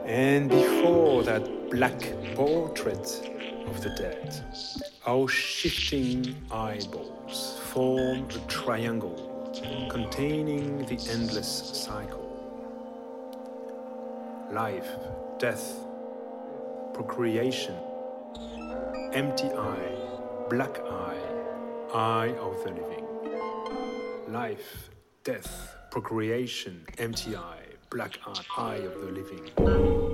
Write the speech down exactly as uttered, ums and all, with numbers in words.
And before that black portrait of the dead, our shifting eyeballs form a triangle containing the endless cycle. Life, death, procreation, empty eye, black eye, eye of the living. Life, death, procreation, empty eye, black eye, eye of the living.